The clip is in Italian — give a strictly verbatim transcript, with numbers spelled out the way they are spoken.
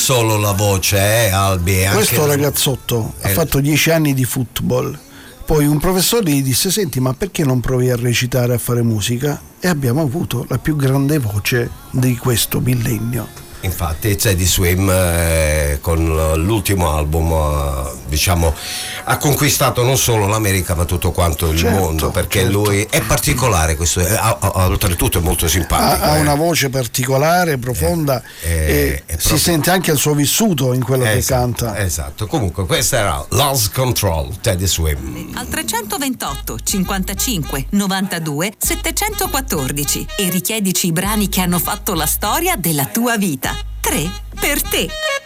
solo la voce, eh, Albi. Anche questo la... ragazzotto eh. ha fatto dieci anni di football. Poi un professore gli disse: senti, ma perché non provi a recitare, a fare musica? E abbiamo avuto la più grande voce di questo millennio. Infatti Teddy Swim eh, con l'ultimo album eh, diciamo ha conquistato non solo l'America ma tutto quanto il certo, mondo, perché certo. lui è particolare, questo è, ha, ha, oltretutto è molto simpatico, ha, ha eh. una voce particolare, profonda, eh, e eh, si proprio... sente anche il suo vissuto in quello esatto, che canta. Esatto, comunque questa era Lost Control, Teddy Swim. Al trecentoventotto cinquantacinque novantadue settecentoquattordici e richiedici i brani che hanno fatto la storia della tua vita. Tre per te.